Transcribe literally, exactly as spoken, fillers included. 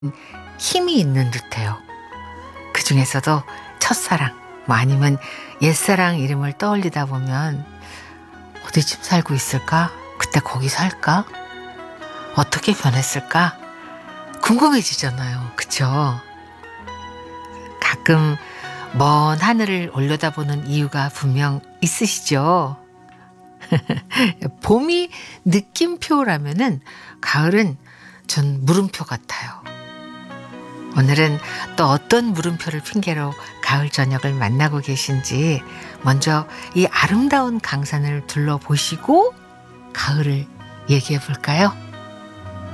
힘이 있는 듯해요. 그중에서도 첫사랑, 뭐 아니면 옛사랑 이름을 떠올리다 보면 어디쯤 살고 있을까? 그때 거기 살까? 어떻게 변했을까? 궁금해지잖아요. 그쵸? 가끔 먼 하늘을 올려다보는 이유가 분명 있으시죠? 봄이 느낌표라면은 가을은 전 물음표 같아요. 오늘은 또 어떤 물음표를 핑계로 가을 저녁을 만나고 계신지 먼저 이 아름다운 강산을 둘러보시고 가을을 얘기해 볼까요?